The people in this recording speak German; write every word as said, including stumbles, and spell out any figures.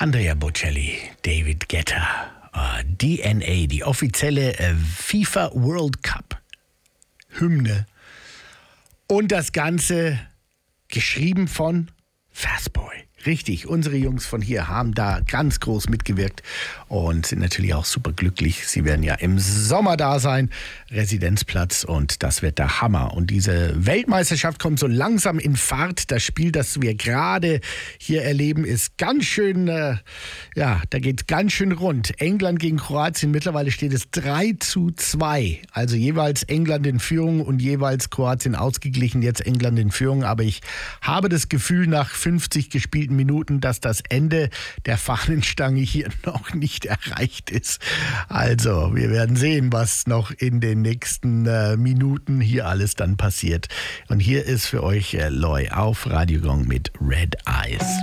Andrea Bocelli, David Guetta, äh, D N A, die offizielle äh, FIFA World Cup Hymne. Und das Ganze geschrieben von Fastboy. Richtig, unsere Jungs von hier haben da ganz groß mitgewirkt und sind natürlich auch super glücklich. Sie werden ja im Sommer da sein, Residenzplatz, und das wird der Hammer. Und diese Weltmeisterschaft kommt so langsam in Fahrt. Das Spiel, das wir gerade hier erleben, ist ganz schön, äh, ja, da geht es ganz schön rund. England gegen Kroatien, mittlerweile steht es drei zu zwei. Also jeweils England in Führung und jeweils Kroatien ausgeglichen, jetzt England in Führung. Aber ich habe das Gefühl, nach fünfzig gespielten Minuten, dass das Ende der Fahnenstange hier noch nicht erreicht ist. Also, wir werden sehen, was noch in den nächsten äh, Minuten hier alles dann passiert. Und hier ist für euch äh, Loy auf Radio Gong mit Red Eyes.